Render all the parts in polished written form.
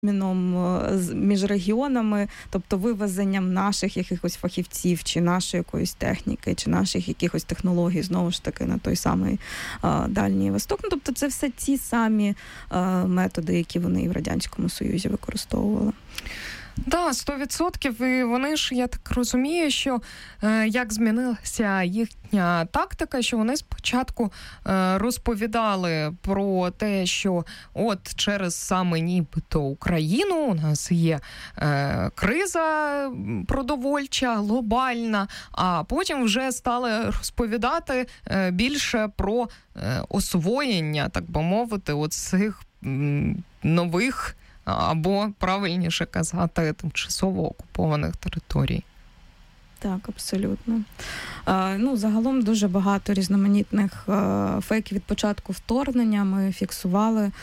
між регіонами, тобто вивезенням наших якихось фахівців, чи нашої якоїсь техніки, чи наших якихось технологій, знову ж таки, на той самий Дальній Восток. Ну, тобто це все ті самі методи, які вони і в Радянському Союзі використовували. Так, 100%. І вони ж, я так розумію, що як змінилася їхня тактика, що вони спочатку розповідали про те, що от через саме нібито Україну у нас є криза продовольча, глобальна, а потім вже стали розповідати більше про освоєння, так би мовити, оцих нових або, правильніше казати, тимчасово окупованих територій. Так, абсолютно. Загалом дуже багато різноманітних фейків від початку вторгнення ми фіксували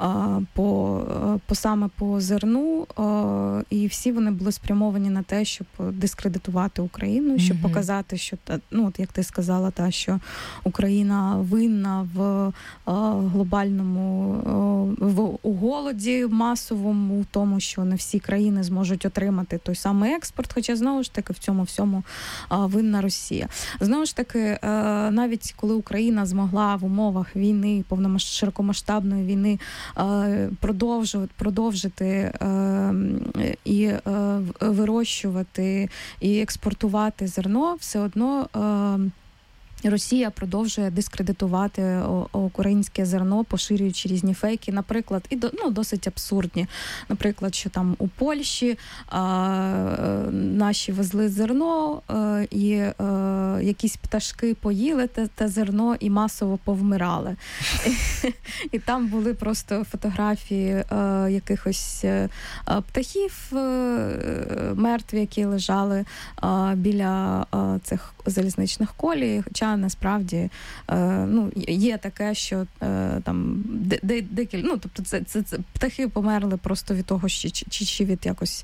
саме по зерну, і всі вони були спрямовані на те, щоб дискредитувати Україну, щоб показати, що, як ти сказала, що Україна винна в глобальному у голоді масовому, в тому, що не всі країни зможуть отримати той самий експорт, хоча, знову ж таки, в цьому всьому винна Росія. Знову ж таки, навіть коли Україна змогла в умовах війни, широкомасштабної війни продовжити і вирощувати і експортувати зерно, все одно Росія продовжує дискредитувати українське зерно, поширюючи різні фейки, наприклад, і досить абсурдні. Наприклад, що там у Польщі наші везли зерно, і якісь пташки поїли те зерно і масово повмирали. І там були просто фотографії якихось птахів мертві, які лежали біля цих залізничних колій, хоча насправді є таке, що там тобто це птахи померли просто від того, чи від якось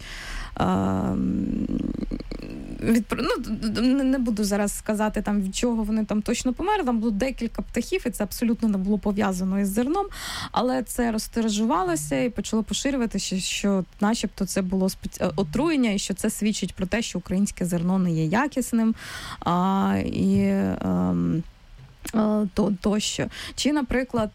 не буду зараз сказати там від чого вони там точно померли, там було декілька птахів, і це абсолютно не було пов'язано із зерном, але це розтиражувалося і почало поширюватися, що начебто це було отруєння, і що це свідчить про те, що українське зерно не є якісним, тощо. Чи, наприклад,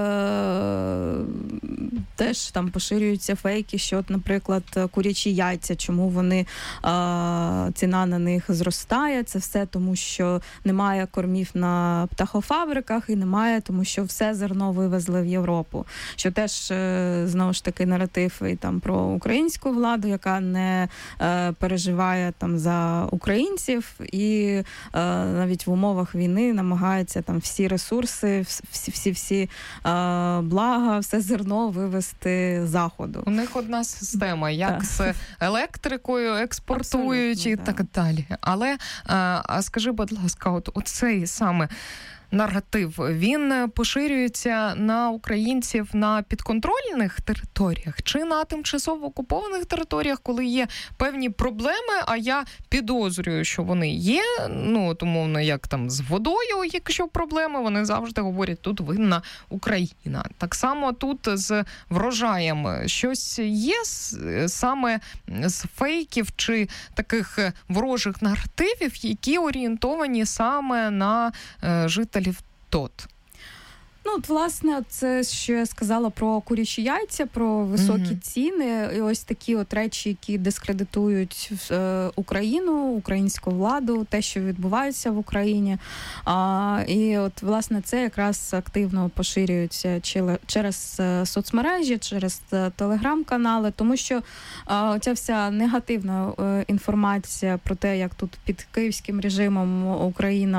теж там поширюються фейки, що, от, наприклад, курячі яйця, чому ціна на них зростає, це все тому, що немає кормів на птахофабриках і немає, тому що все зерно вивезли в Європу. Що теж, знову ж таки, наратив і там про українську владу, яка не переживає там за українців і навіть в умовах війни намагається там всі ресурси, всі блага, все зерно вивезти з Заходу. У них одна система, як з електрикою експортують. Абсолютно, і так далі. Але, скажи, будь ласка, оцей саме наратив, він поширюється на українців на підконтрольних територіях чи на тимчасово окупованих територіях, коли є певні проблеми, а я підозрюю, що вони є, умовно, як там з водою, якщо проблеми, вони завжди говорять, тут винна Україна. Так само тут з врожаєм щось є саме з фейків чи таких ворожих наративів, які орієнтовані саме на жителів ТОТ. Власне, це, що я сказала про курячі яйця, про високі ціни, і ось такі от речі, які дискредитують Україну, українську владу, те, що відбувається в Україні. І от, власне, це якраз активно поширюється через соцмережі, через телеграм-канали, тому що ця вся негативна інформація про те, як тут під київським режимом Україна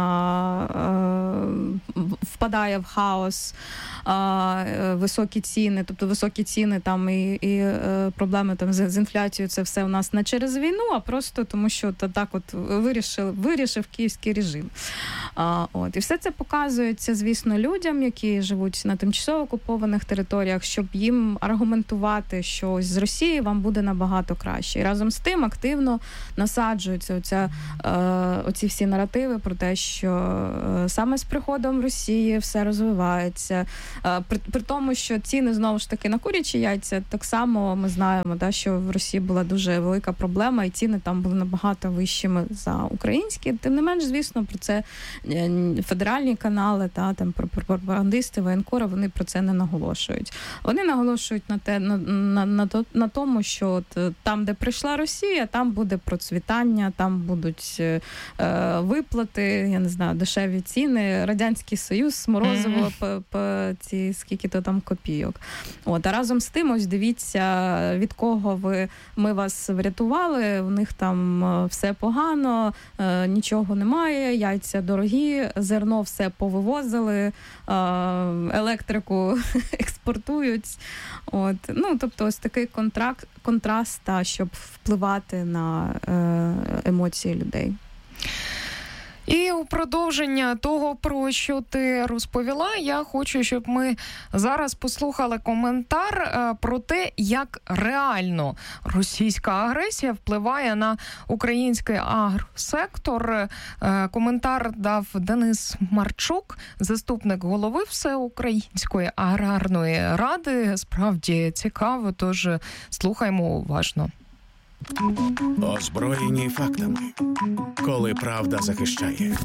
впадає в хаос, високі ціни, тобто високі ціни там і проблеми там з інфляцією, це все у нас не через війну, а просто тому, що так от вирішив київський режим. І все це показується, звісно, людям, які живуть на тимчасово окупованих територіях, щоб їм аргументувати, що ось з Росії вам буде набагато краще. І разом з тим активно насаджуються оці всі наративи про те, що саме з приходом Росії все розвивається, відбувається. При тому, що ціни, знову ж таки, на курячі яйця, так само ми знаємо, що в Росії була дуже велика проблема, і ціни там були набагато вищими за українські. Тим не менш, звісно, про це федеральні канали, там пропагандисти, воєнкори, вони про це не наголошують. Вони наголошують на тому, що от там, де прийшла Росія, там буде процвітання, там будуть виплати, я не знаю, дешеві ціни, Радянський Союз, морозиво по ці скільки-то там копійок. От, а разом з тим, ось дивіться, від кого ми вас врятували, у них там все погано, нічого немає, яйця дорогі, зерно все повивозили, електрику експортують. От. Тобто ось такий контраст, щоб впливати на емоції людей. І у продовження того, про що ти розповіла, я хочу, щоб ми зараз послухали коментар про те, як реально російська агресія впливає на український агросектор. Коментар дав Денис Марчук, заступник голови Всеукраїнської аграрної ради. Справді цікаво, тож слухаймо уважно. Озброєні фактами, коли правда захищає.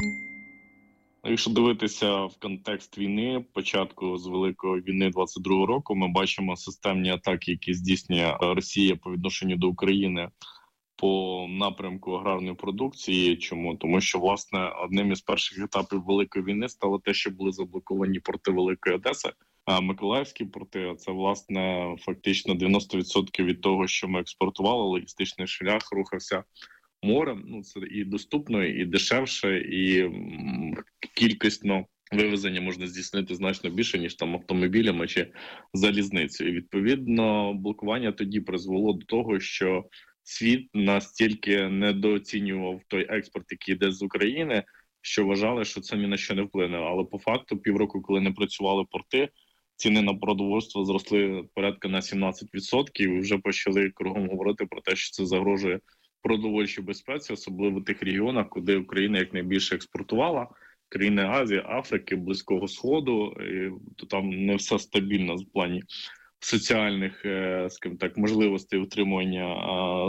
Якщо дивитися в контекст війни, початку з Великої війни 22-го року, ми бачимо системні атаки, які здійснює Росія по відношенню до України по напрямку аграрної продукції. Чому? Тому що, власне, одним із перших етапів Великої війни стало те, що були заблоковані порти Великої Одеси, а Миколаївські порти, а це, власне, фактично 90% від того, що ми експортували, логістичний шлях рухався морем. Це і доступно, і дешевше, і кількісно вивезення можна здійснити значно більше, ніж там автомобілями чи залізницею. І, відповідно, блокування тоді призвело до того, що світ настільки недооцінював той експорт, який йде з України, що вважали, що це ні на що не вплине. Але по факту півроку, коли не працювали порти, ціни на продовольство зросли порядка на 17%, і вже почали кругом говорити про те, що це загрожує продовольчій безпеці, особливо в тих регіонах, куди Україна якнайбільше експортувала, країни Азії, Африки, Близького Сходу, і то там не все стабільно в плані соціальних, скажімо так, можливостей утримування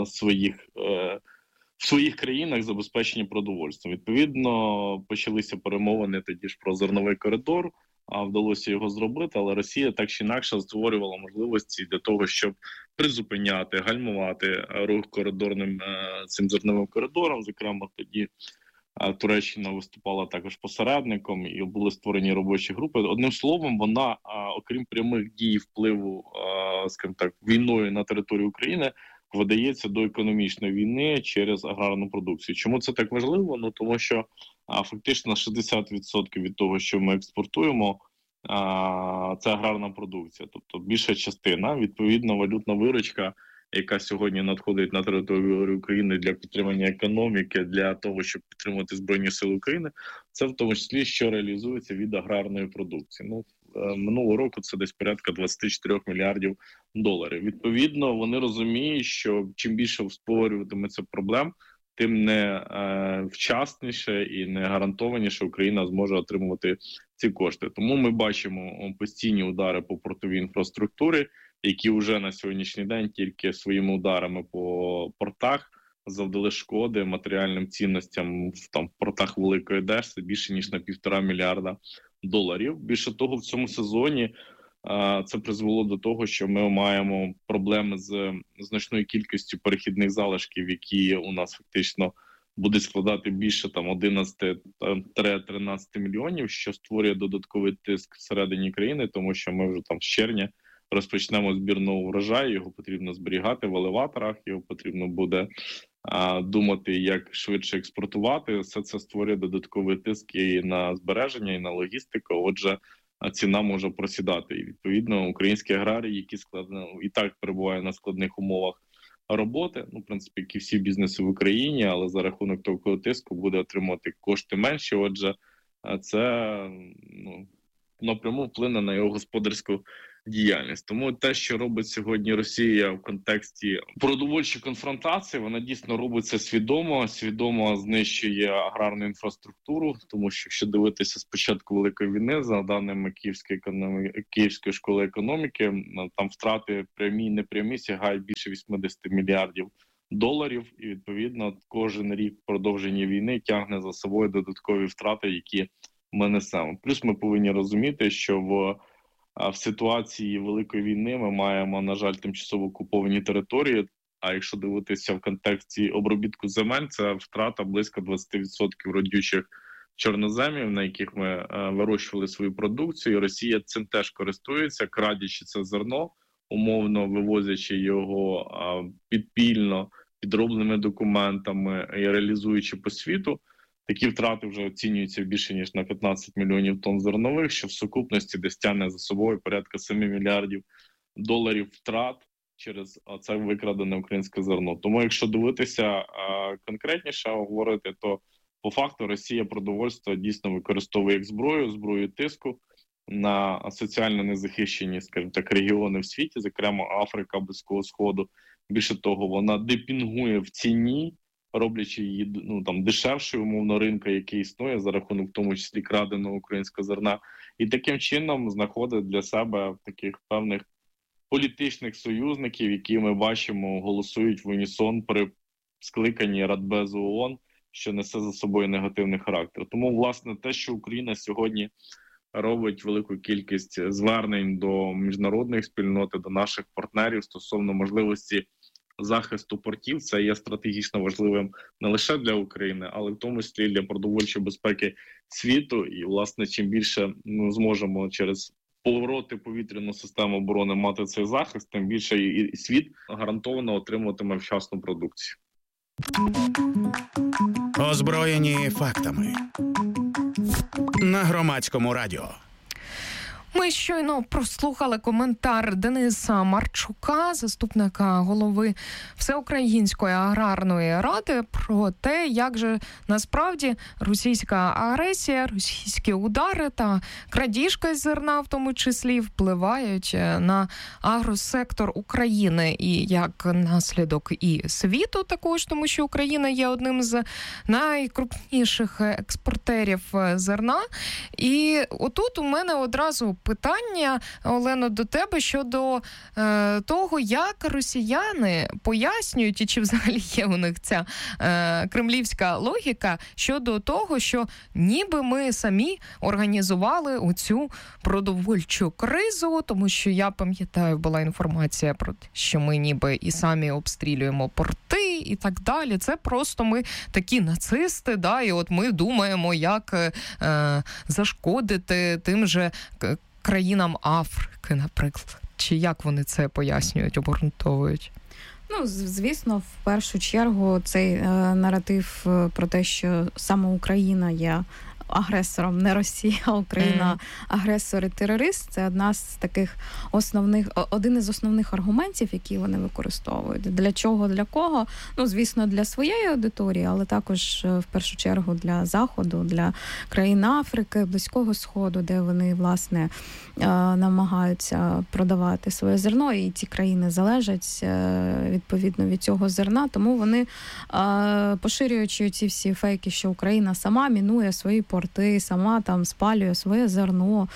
в своїх країнах забезпечення продовольством. Відповідно, почалися перемовини тоді ж про зерновий коридор, а вдалося його зробити, але Росія так чи інакше створювала можливості для того, щоб призупиняти, гальмувати рух коридорним цим зерновим коридором. Зокрема, тоді Туреччина виступала також посередником і були створені робочі групи. Одним словом, вона, окрім прямих дій впливу, скажімо так, війною на територію України, видається до економічної війни через аграрну продукцію. Чому це так важливо? Тому що фактично 60% від того, що ми експортуємо, це аграрна продукція. Тобто більша частина, відповідно, валютна виручка, яка сьогодні надходить на територію України для підтримання економіки, для того, щоб підтримувати Збройні Сили України, це в тому числі, що реалізується від аграрної продукції. Минулого року це десь порядка 24 мільярдів доларів. Відповідно, вони розуміють, що чим більше створюватиметься проблем, тим не вчасніше і не гарантованіше Україна зможе отримувати ці кошти. Тому ми бачимо постійні удари по портовій інфраструктурі, які вже на сьогоднішній день тільки своїми ударами по портах завдали шкоди матеріальним цінностям в портах Великої Одеси більше ніж на 1,5 мільярда доларів. Більше того, в цьому сезоні це призвело до того, що ми маємо проблеми з значною кількістю перехідних залишків, які у нас фактично буде складати більше 11-13 мільйонів, що створює додатковий тиск всередині країни, тому що ми вже з червня розпочнемо збір нового врожаю, його потрібно зберігати в елеваторах, його потрібно буде думати, як швидше експортувати. Все це створює додатковий тиск і на збереження, і на логістику. Отже, ціна може просідати. І, відповідно, українські аграрії, які і так перебувають на складних умовах роботи, в принципі, як і всі бізнеси в Україні, але за рахунок такого тиску буде отримувати кошти менші. Отже, це напряму вплине на його господарську діяльність. Тому те, що робить сьогодні Росія в контексті продовольчої конфронтації, вона дійсно робить це свідомо знищує аграрну інфраструктуру, тому що якщо дивитися з початку Великої війни, за даними Київської школи економіки, там втрати прямі і непрямі сягають більше 80 мільярдів доларів, і відповідно кожен рік в продовженні війни тягне за собою додаткові втрати, які ми несемо. Плюс ми повинні розуміти, що в ситуації Великої війни ми маємо, на жаль, тимчасово окуповані території, а якщо дивитися в контексті обробітку земель, це втрата близько 20% родючих чорноземів, на яких ми вирощували свою продукцію. Росія цим теж користується, крадячи це зерно, умовно вивозячи його підпільно, підробленими документами і реалізуючи по світу. Такі втрати вже оцінюються більше, ніж на 15 мільйонів тонн зернових, що в сукупності десь тягне за собою порядка 7 мільярдів доларів втрат через це викрадене українське зерно. Тому якщо дивитися конкретніше, говорити, то по факту Росія продовольство дійсно використовує як зброю тиску на соціально незахищені, скажімо так, регіони в світі, зокрема Африка, Близького Сходу. Більше того, вона депінгує в ціні, роблячи її дешевшою, умовно, ринка, який існує за рахунок в тому числі краденого українського зерна, і таким чином знаходить для себе таких певних політичних союзників, які ми бачимо голосують в унісон при скликанні Радбезу ООН, що несе за собою негативний характер. Тому, власне, те, що Україна сьогодні робить велику кількість звернень до міжнародної спільноти, до наших партнерів стосовно можливості захисту портів, це є стратегічно важливим не лише для України, але в тому числі для продовольчої безпеки світу. І, власне, чим більше ми зможемо через повороти повітряну систему оборони мати цей захист, тим більше і світ гарантовано отримуватиме вчасну продукцію. Озброєні фактами. На Громадському радіо. Ми щойно прослухали коментар Дениса Марчука, заступника голови Всеукраїнської аграрної ради, про те, як же насправді російська агресія, російські удари та крадіжка зерна, в тому числі, впливають на агросектор України і як наслідок і світу також, тому що Україна є одним з найкрупніших експортерів зерна. І отут у мене одразу питання, Олено, до тебе щодо того, як росіяни пояснюють, і чи взагалі є у них ця кремлівська логіка щодо того, що ніби ми самі організували оцю продовольчу кризу, тому що я пам'ятаю, була інформація про те, що ми ніби і самі обстрілюємо порти і так далі. Це просто ми такі нацисти, да, і от ми думаємо, як зашкодити тим же країнам Африки, наприклад. Чи як вони це пояснюють, обґрунтовують? Ну, звісно, в першу чергу цей наратив про те, що саме Україна є агресором, не Росія, а Україна агресор і терорист. Це один із основних аргументів, які вони використовують. Для чого, для кого? Ну, звісно, для своєї аудиторії, але також в першу чергу для Заходу, для країн Африки, Близького Сходу, де вони, власне, намагаються продавати своє зерно, і ці країни залежать відповідно від цього зерна, тому вони, поширюючи ці всі фейки, що Україна сама мінує свої порти, сама там спалює своє зерно,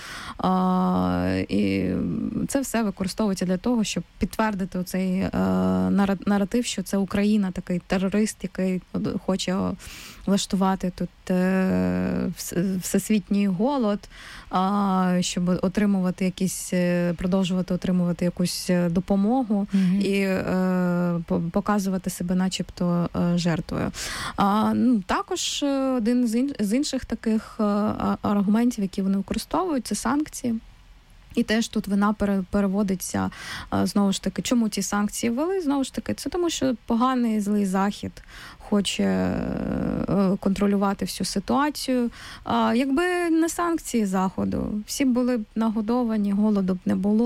і це все використовується для того, щоб підтвердити цей наратив, що це Україна такий терорист, який хоче влаштувати тут всесвітній голод, щоб продовжувати отримувати якусь допомогу і показувати себе начебто жертвою. Також один з інших таких аргументів, які вони використовують, це санкції. І теж тут вина переводиться, знову ж таки, чому ці санкції ввели? Знову ж таки, це тому, що поганий, злий Захід хоче контролювати всю ситуацію. Якби не санкції Заходу, всі були б нагодовані, голоду б не було.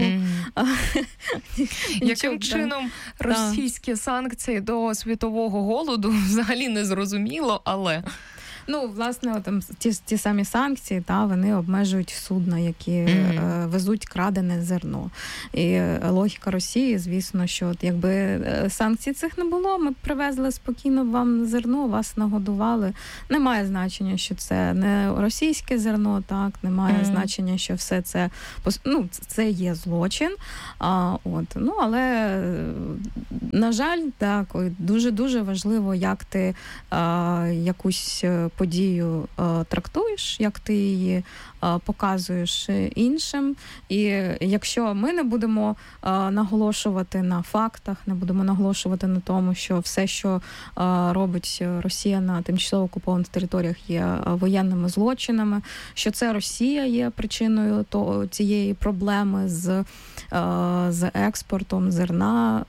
Яким чином російські санкції до світового голоду взагалі не зрозуміло, але... Ну, власне, там ті самі санкції, вони обмежують судна, які везуть крадене зерно. І логіка Росії, звісно, що якби санкцій цих не було, ми б привезли спокійно вам зерно, вас нагодували. Немає значення, що це не російське зерно, немає значення, що все це, це є злочин. Але, на жаль, дуже-дуже важливо, як ти якусь подію трактуєш, як ти її показуєш іншим. І якщо ми не будемо наголошувати на фактах, не будемо наголошувати на тому, що все, що робить Росія на тимчасово окупованих територіях, є воєнними злочинами, що це Росія є причиною цієї проблеми з експортом зерна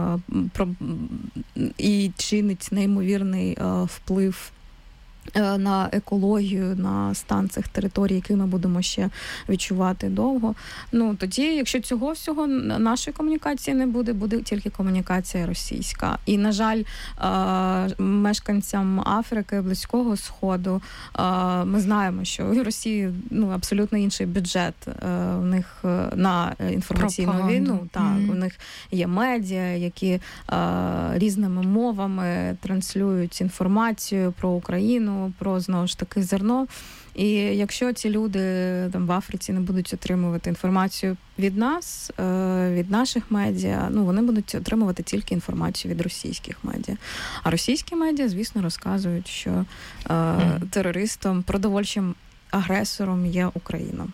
і чинить неймовірний вплив на екологію, на стан цих територій, які ми будемо ще відчувати довго. Тоді, якщо цього всього нашої комунікації не буде, буде тільки комунікація російська. І, на жаль, мешканцям Африки, Близького Сходу, ми знаємо, що у Росії абсолютно інший бюджет у них на інформаційну війну. У них є медіа, які різними мовами транслюють інформацію про Україну, про, знову ж таки, зерно. І якщо ці люди в Африці не будуть отримувати інформацію від нас, від наших медіа, вони будуть отримувати тільки інформацію від російських медіа. А російські медіа, звісно, розказують, що терористом, продовольчим агресором є Україна.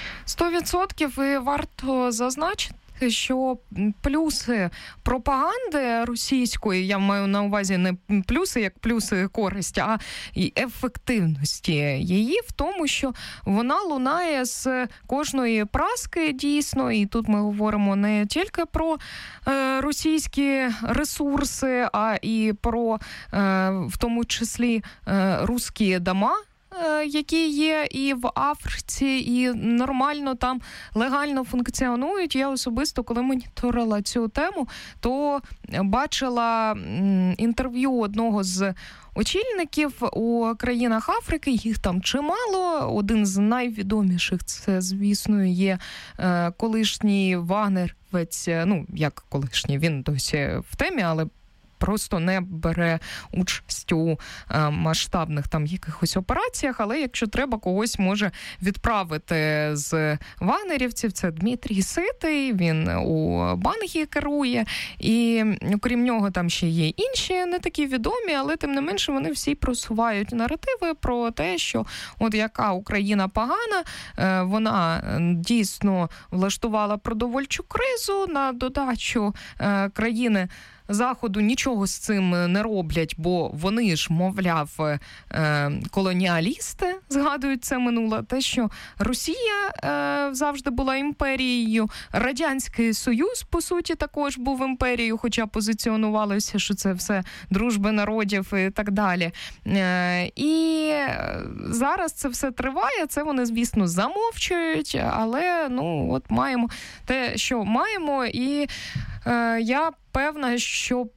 100% і варто зазначити, що плюси пропаганди російської, я маю на увазі не плюси, як плюси користі, а й ефективності її в тому, що вона лунає з кожної праски дійсно, і тут ми говоримо не тільки про російські ресурси, а і про, в тому числі, русські дома, які є і в Африці, і нормально там легально функціонують. Я особисто, коли моніторила цю тему, то бачила інтерв'ю одного з очільників у країнах Африки, їх там чимало. Один з найвідоміших, це, звісно, є колишній вагнерівець, як колишній, він досі в темі, але просто не бере участь у масштабних там якихось операціях, але якщо треба, когось може відправити з вагнерівців. Це Дмитрій Ситий, він у Бангі керує, і окрім нього там ще є інші, не такі відомі, але тим не менше вони всі просувають наративи про те, що от яка Україна погана, вона дійсно влаштувала продовольчу кризу, на додачу країни Заходу нічого з цим не роблять, бо вони ж, мовляв, колоніалісти, згадують це минуле, те, що Росія завжди була імперією, Радянський Союз, по суті, також був імперією, хоча позиціонувалося, що це все дружби народів і так далі. І зараз це все триває, це вони, звісно, замовчують, але, маємо те, що маємо, і я певна, що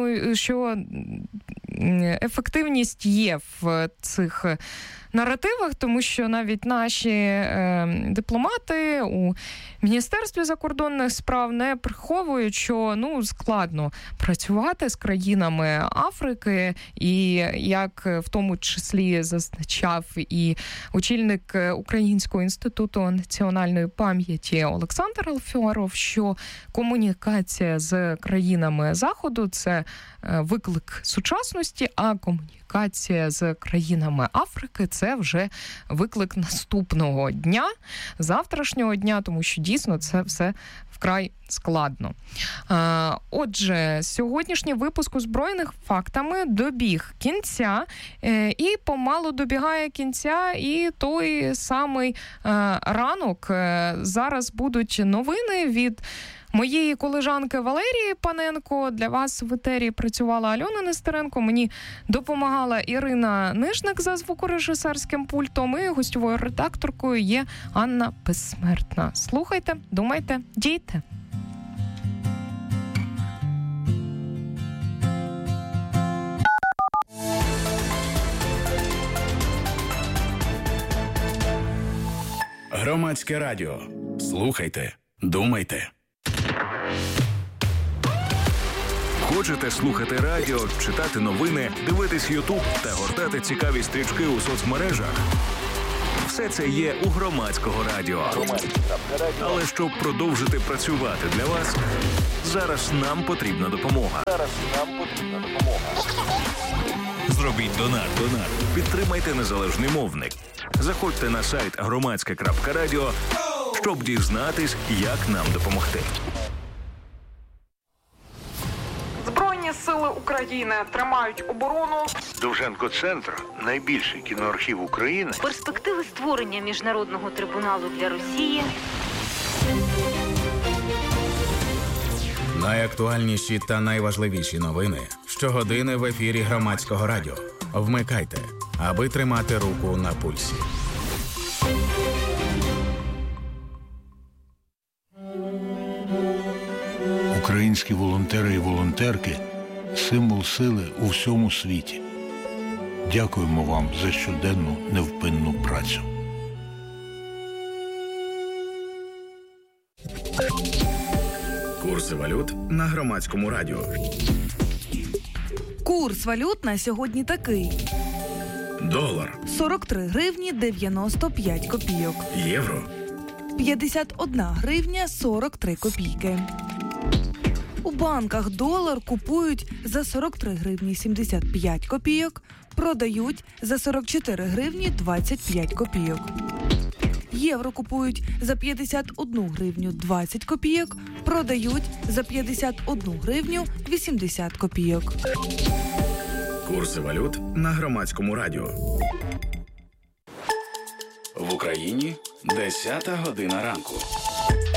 ефективність є в цих наративах, тому що навіть наші дипломати у Міністерстві закордонних справ не приховують, що складно працювати з країнами Африки, і як в тому числі зазначав і очільник Українського інституту національної пам'яті Олександр Алферов, що комунікація з країнами Заходу – це виклик сучасності, а комунікація з країнами Африки – це вже виклик наступного дня, завтрашнього дня, тому що дійсно це все вкрай складно. Отже, сьогоднішній випуск «Озброєних фактами» добіг кінця, і помалу добігає кінця і той самий ранок. Зараз будуть новини від моєї колежанки Валерії Паненко. Для вас в етері працювала Альона Нестеренко. Мені допомагала Ірина Нижник за звукорежисерським пультом. І гостьовою редакторкою є Анна Безсмертна. Слухайте, думайте, дійте. Громадське радіо. Слухайте, думайте. Хочете слухати радіо, читати новини, дивитись Ютуб та гортати цікаві стрічки у соцмережах? Все це є у Громадського радіо. Але щоб продовжити працювати для вас, зараз нам потрібна допомога. Зробіть донат. Підтримайте незалежний мовник. Заходьте на сайт громадське.радіо, щоб дізнатись, як нам допомогти. Збройні сили України тримають оборону. Довженко-центр – найбільший кіноархів України. Перспективи створення міжнародного трибуналу для Росії. Найактуальніші та найважливіші новини щогодини в ефірі Громадського радіо. Вмикайте, аби тримати руку на пульсі. Українські волонтери і волонтерки – символ сили у всьому світі. Дякуємо вам за щоденну невпинну працю. Курси валют на Громадському радіо. Курс валют на сьогодні такий. Долар. 43 гривні 95 копійок. Євро. 51 гривня 43 копійки. У банках долар купують за 43 гривні 75 копійок, продають за 44 гривні 25 копійок. Євро купують за 51 гривню 20 копійок, продають за 51 гривню 80 копійок. Курси валют на Громадському радіо. В Україні 10 година ранку.